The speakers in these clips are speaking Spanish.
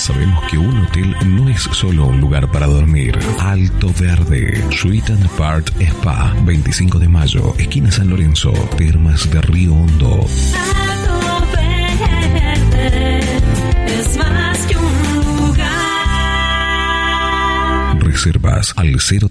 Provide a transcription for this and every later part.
Sabemos que un hotel no es solo un lugar para dormir. Alto Verde, Suite and Part Spa, 25 de mayo, esquina San Lorenzo, Termas de Río Hondo. Alto Verde es más que un lugar. Reservas al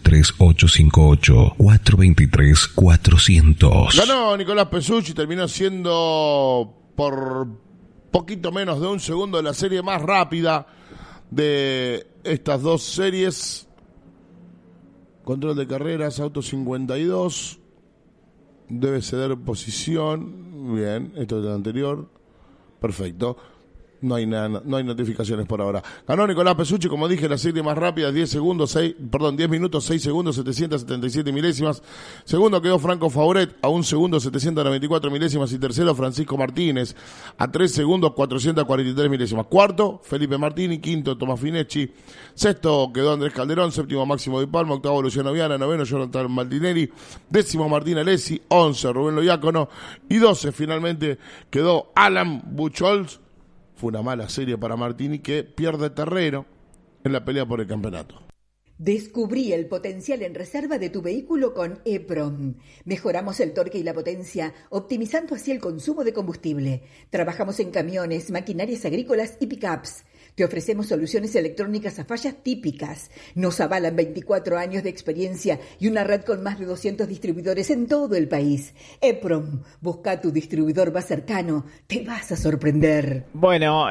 03858-423-400. Ganó Nicolás Pesucci, terminó siendo por poquito menos de un segundo la serie más rápida de estas dos series. Control de carreras, auto 52. Debe ceder posición. Bien, esto es el anterior. Perfecto. No hay notificaciones por ahora. Ganó Nicolás Pesucci, como dije, la serie más rápida, 10 minutos, 6 segundos, 777 milésimas. Segundo quedó Franco Fauret, a 1 segundo, 794 milésimas. Y tercero, Francisco Martínez, a 3 segundos, 443 milésimas. Cuarto, Felipe Martini. Quinto, Tomás Finecchi. Sexto quedó Andrés Calderón. Séptimo, Máximo Di Palma. Octavo, Luciano Viana. Noveno, Jonathan Maldinelli. Décimo, Martín Alessi. 11, Rubén Loiácono. Y 12, finalmente, quedó Alan Buchholz. Fue una mala serie para Martini, que pierde terreno en la pelea por el campeonato. Descubrí el potencial en reserva de tu vehículo con EPROM. Mejoramos el torque y la potencia, optimizando así el consumo de combustible. Trabajamos en camiones, maquinarias agrícolas y pickups. Te ofrecemos soluciones electrónicas a fallas típicas. Nos avalan 24 años de experiencia y una red con más de 200 distribuidores en todo el país. EPROM, busca tu distribuidor más cercano. Te vas a sorprender. Bueno,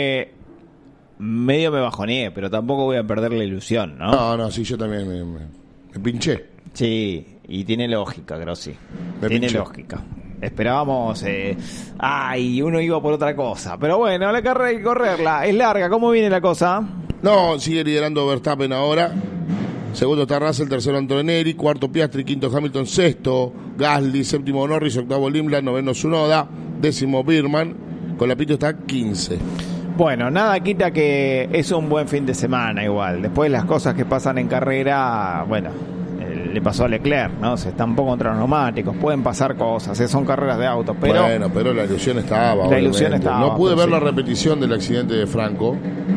medio me bajoneé, pero tampoco voy a perder la ilusión, ¿no? No, sí, yo también me pinché. Sí, y tiene lógica, Grossi. Tiene pinché. lógica. Esperábamos, uno iba por otra cosa. Pero bueno, la carrera hay que correrla. Es larga, ¿cómo viene la cosa? No, sigue liderando Verstappen ahora. Segundo está Russell, tercero Antonelli, cuarto Piastri, quinto Hamilton, sexto Gasly, séptimo Norris, octavo Limland, noveno Tsunoda, décimo Birman. Con la pito está 15. Bueno, nada quita que es un buen fin de semana igual. Después las cosas que pasan en carrera, bueno, le pasó a Leclerc, ¿no? Se están un poco contra los neumáticos, pueden pasar cosas, son carreras de autos, pero... Bueno, pero la ilusión estaba. La ilusión estaba. No pude ver sí. la repetición del accidente de Franco.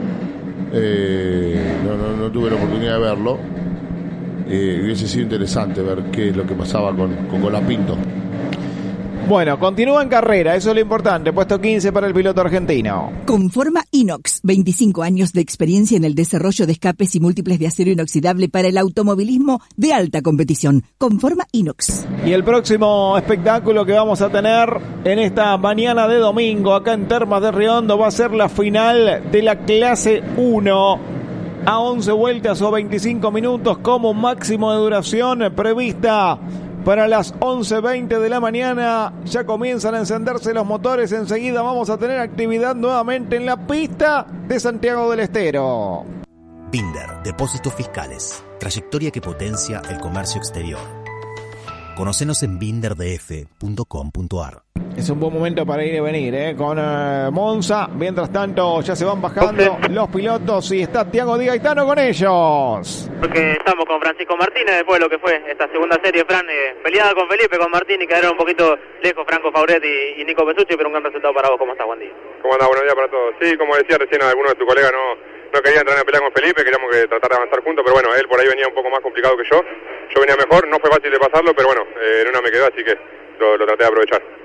No tuve la oportunidad de verlo. Hubiese sido interesante ver qué es lo que pasaba con Colapinto. Bueno, continúa en carrera, eso es lo importante. Puesto 15 para el piloto argentino. Conforma Inox, 25 años de experiencia en el desarrollo de escapes y múltiples de acero inoxidable para el automovilismo de alta competición. Conforma Inox. Y el próximo espectáculo que vamos a tener en esta mañana de domingo acá en Termas de Río Hondo va a ser la final de la clase 1. A 11 vueltas o 25 minutos como máximo de duración prevista. Para las 11:20 de la mañana ya comienzan a encenderse los motores. Enseguida vamos a tener actividad nuevamente en la pista de Santiago del Estero. Binder, Depósitos Fiscales. Trayectoria que potencia el comercio exterior. Conocenos en binderdf.com.ar. Es un buen momento para ir y venir, con Monza. Mientras tanto ya se van bajando los pilotos y está Thiago Di Gaetano con ellos. Porque estamos con Francisco Martínez después de lo que fue esta segunda serie, Fran, peleada con Felipe, con Martínez, quedaron un poquito lejos Franco Fauret y Nico Pesucci, pero un gran resultado para vos. ¿Cómo estás, buen día? ¿Cómo andás? Buenos días para todos. Sí, como decía recién, algunos de tus colegas no quería entrar en pelea con Felipe, queríamos tratar de avanzar juntos, pero bueno, él por ahí venía un poco más complicado que yo venía mejor, no fue fácil de pasarlo, pero bueno, en una me quedó, así que lo traté de aprovechar.